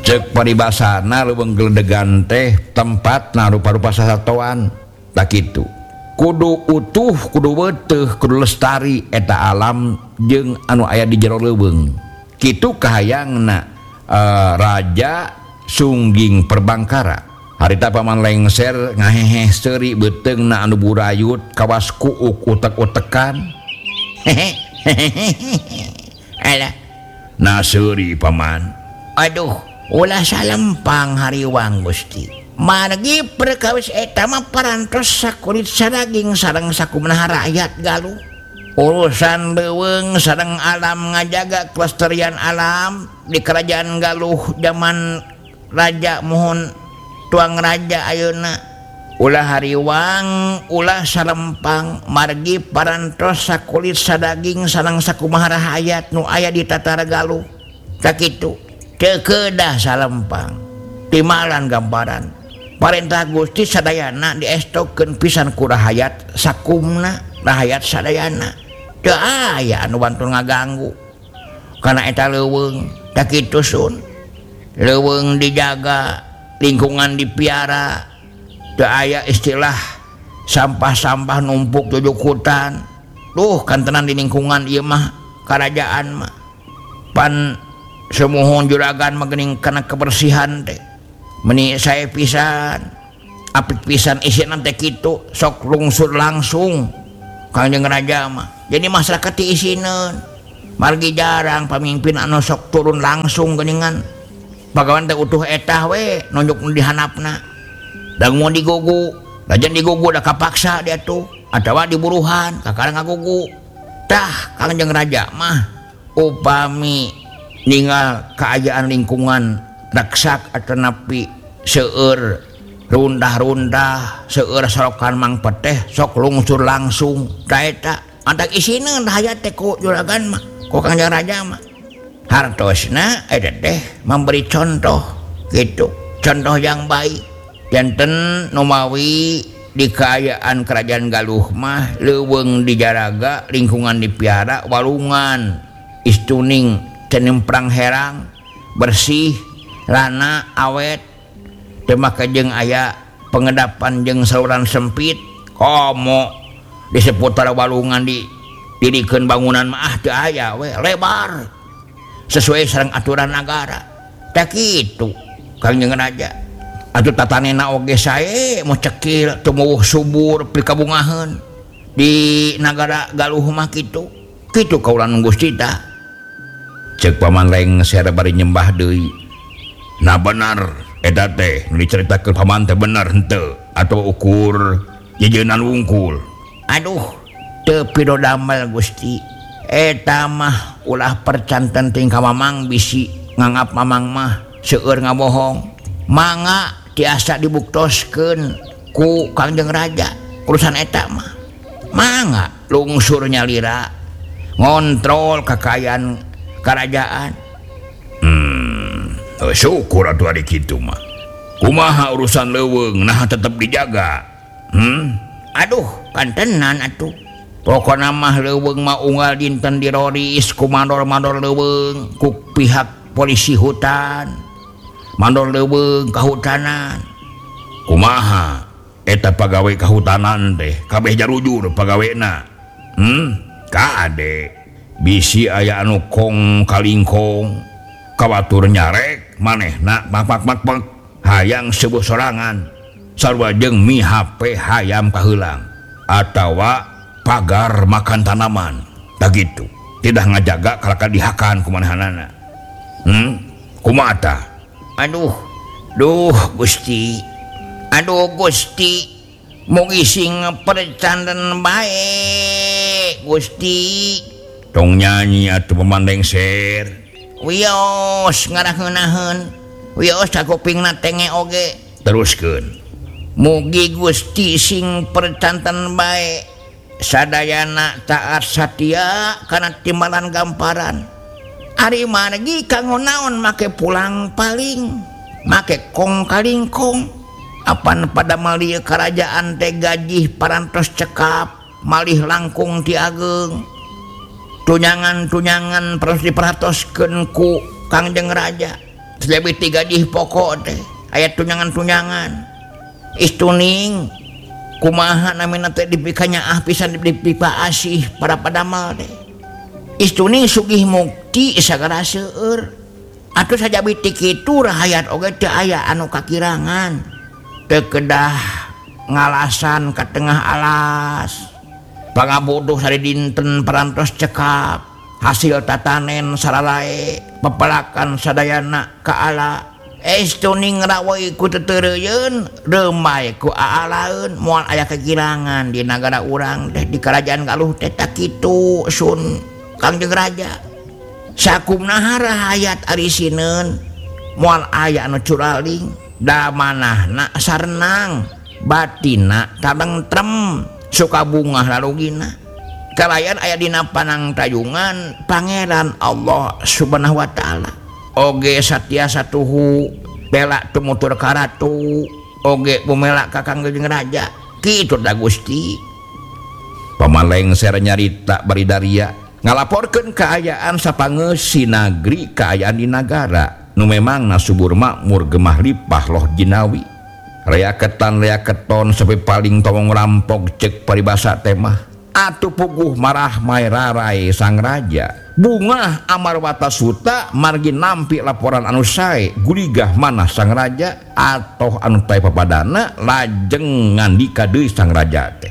cek paribasana leuweung geledegan teh tempatna rupa-rupa sasatoan tak kitu kudu utuh kudu beuteuh kudu lestari eta alam jeung anu aya di jero leuweung kitu kahayangna Raja Sungging Perbangkara harita paman lengser ngaheheh seuri beuteungna anu burayut kawas kuuk utek-utekan alah nah seuri paman aduh ulah salempang hariwang Gusti margi perkawis eta mah parantos sakulit sadaging sareng sakumaha rakyat Galuh urusan leuweung sareng alam ngajaga kelestarian alam di kerajaan Galuh zaman Raja mohon tuang raja ayeuna ulah hariwang ulah salempang margi parantos sakulit sadaging sareng sakumaha rakyat nu aya di tatara Galuh tak kitu teu kedah salempang timalan gambaran parentah Gusti sadayana diestokeun pisan ku rakyat sakumna rakyat sadayana teu aya anu bantu ngaganggu kana eta leuweung tak kitu sun leuweung dijaga lingkungan dipiara teu aya istilah sampah-sampah numpuk jujuk hutan duh kantenan di lingkungan ieu mah kerajaan mah pan semuhun juragan magening kana kebersihan teh meni sae pisan apik pisan isina teh kitu sok lungsur langsung Kangjeng Raja mah jadi masyarakat ti isineun margi jarang pamimpin anu sok turun langsung geuningan bagawan teh utuh etah we nunjuk nu dihanapna da mau digugu lajan digugu da kapaksa dia tuh atawa diburuhan kakara ngagugu tah Kangjeng Raja mah upami ninggal keadaan lingkungan raksak atau napi seueur rundah-rundah seueur sorokan mang peteh sok lungsur langsung da eta antak isineun hayat teh ku juragan mah ku Kangjeng Raja mah hartosna eta teh memberi contoh gitu contoh yang baik janten nu mawi di kaayaan kerajaan Galuh mah leuweung dijaraga lingkungan dipiara walungan istuning cenimprang herang bersih lana awet teu make jeung aya pengedapan jeung saluran sempit komo di seputar walungan didikeun bangunan mah teu aya we lebar sesuai sareng aturan negara tah kitu Kangjeng Raja atuh tatanena oge sae mau cekil tumuwuh subur pikabungaheun di nagara Galuh mah kitu kaula nu Gusti tah cek paman lengser bari nyembah deui nah benar eta teh nu dicaritakeun paman teh bener henteu atau ukur jejeunnan wungkul aduh teu pido damel Gusti eta mah ulah percanten ting ka mamang bisi nganggap mamang mah seueur ngabohong mangga tiasa dibuktoskeun ku Kangjeng Raja urusan eta mah mangga lungsur nyalira ngontrol kekayaan kerajaan syukur atuh ari kitu mah kumaha urusan leuweung nah tetep dijaga aduh kantenan atuh pokona mah leuweung mah unggal dinten diroris ku mandor-mandor leuweung ku pihak polisi hutan mandor leuweung kahutanan kumaha eta pagawe kahutanan teh kabeh jarujur pagawena kade bisi aya anu kong kalingkong kawatur nyarek manehna mak hayang sebuah sorangan sarua jeung mi HP hayam kaheulang atawa pagar makan tanaman tak gitu tidak ngajaga kalaka dihakan kumanehanana kumaha tah aduh Gusti mugi sing percanten bae Gusti tong nyanyi atuh paman lengser wios ngaraheunaheun wios sakupingna tenge oge teruskeun mugi Gusti sing percanten bae sadayana taat satia kana timbalan gamparan ari margi kanggo naon make pulang paling make kong kalingkong apan pada malih kerajaan teh gajih parantos cekap malih langkung ti ageng tunyangan-tunyangan terus diperhatoskeun ku Kangjeng Raja Selebih 3 jih pokok teh ayat tunyangan-tunyangan istuning kumaha namina teh dipikanya pisan dipipa asih para padamal teh istuning sugih mukti sagara seueur atuh sajabi ti kitu rahayat oge teu aya anu kakirangan teu kedah ngalasan ka tengah alas pangabodoh sari dinten parantos cekap hasil tatanen saralae pepelakan sadayana ka ala istuning rawai ku tetereuyeun remai ku aalaeun moal aya kegirangan di nagara urang teh di kerajaan Galuh teh tak kitu sun Kangjeng Raja sakumnaha rahayat ari sineun moal aya anu curaling da manahna sarenang batina tadengrem suka bunga lalugina kalayan aya dina panang tayungan Pangeran Allah Subhanahu wa taala oge satiasa tuhu bela tumutur ka ratu oge bumela ka Kangjeng Raja kitu da Gusti pamaleng sere nyarita bari daria ngalaporkeun kaayaan sapangeus si nagri kaayaan di nagara nu memang nasubur makmur gemah lipah loh jinawi rea keton sampai paling tomong rampok cek paribasa temah atuh puguh marah mai rarai sang raja bunga amarwata suta margi nampi laporan anu sae guligah manah sang raja atoh anu tae papadana lajeng ngandika deui sang raja teh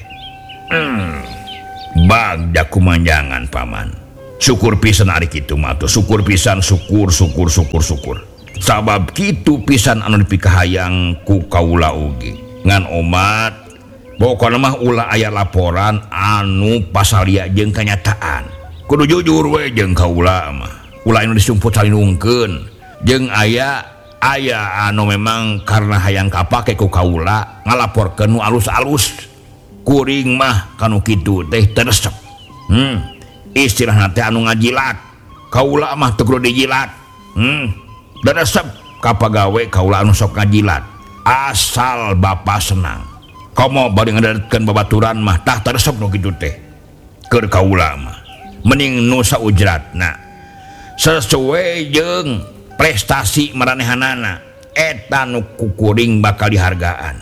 bagda kumanjangan paman syukur pisan ari kitu mah tuh syukur pisan syukur sabab kitu pisan anu dipikahayang ku kaula oge ngan omat pokona mah ulah aya laporan anu pasalia jeung kanyataan kudu jujur we jeung kaula mah ulah anu disumput salinungkeun jeung aya anu memang karena hayang kapake ku kaula ngalaporkeun nu alus-alus kuring mah kanu kitu teh teresep istilahna teh anu ngajilat kaula mah teu kudu dijilat dan resep kapagawe kaula anu sok ngajilat asal bapa senang komo bari ngadatkeun babaturan mah tah resep nu kitu teh keur kaula mah mending nu saujratna sesuai jeung prestasi maranehanana eta nu kukuring bakal dihargaan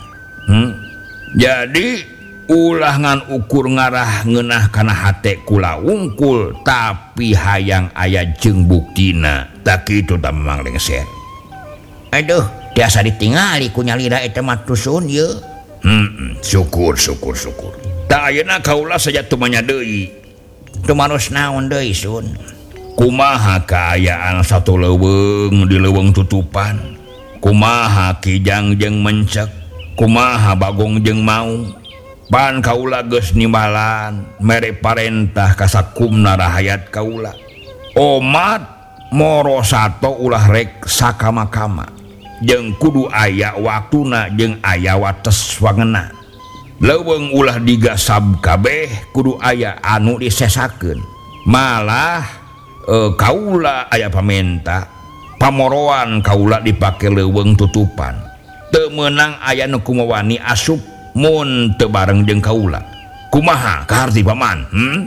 jadi ulah ngan ukur ngarah ngeunah kana hate kula wungkul tapi hayang aya jeung buktina tak kitu tah memang lengser aduh tiasa ditingali ku nyalira eta mah tusun ye syukur tak ayeuna kaula saja tumanya deui teu manos naon deui sun kumaha kaayaan satu leuweung di leuweung tutupan kumaha kijang jeung mencek kumaha bagong jeung maung pan kaula geus nimbalan mere parentah ka sakumna rahayat kaula omat moro sato ulah rek sakama-kama jeung kudu aya waktuna jeung aya wates wangena leuweung ulah digasab kabeh kudu aya anu disesakeun malah kaula aya pamenta pamoroan kaula dipake leuweung tutupan teu meunang aya nu kumawani asup mun teu bareng jeung kaula kumaha kaharti paman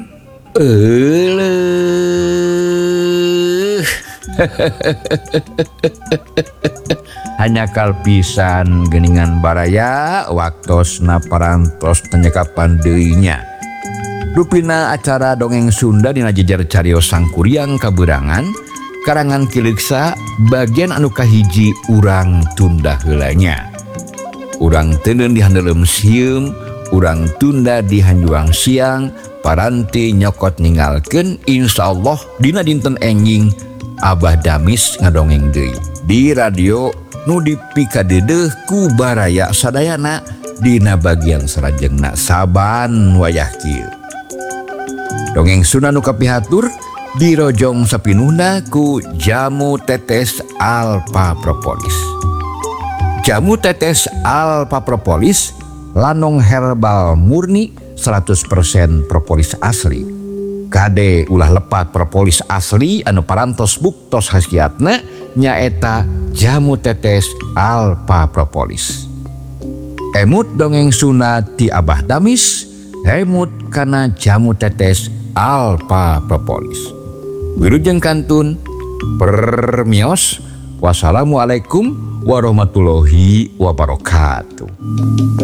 hanya kalpisan geningan baraya waktosna parantos penyekapan deuinya rupina acara dongeng Sunda dina jejer cariyos sangkuriang kaberangan karangan Kileksa bagian anu kahiji urang tunda heulanya urang teundeun di handeuleum sieum urang tunda di hanjuang siang paranti nyokot ningalkeun insyaallah dina dinten enjing Abah Damis ngadongeng deui di radio nu dipikadeudeuh ku baraya sadayana dina bagian sarajengna saban wayah kieu dongeng Sunda nu kapihatur dirojong sapinuhna ku Jamu Tetes Alpha Propolis. Jamu Tetes Alpha Propolis lanong herbal murni 100% propolis asli. Kade ulah lepat propolis asli anu parantos buktos khasiatna nyaeta Jamu Tetes Alpha Propolis. Emut dongeng Sunda ti Abah Damis, emut kana Jamu Tetes Alpha Propolis. Wilujeng kantun permios Wassalamualaikum warahmatullahi wabarakatuh.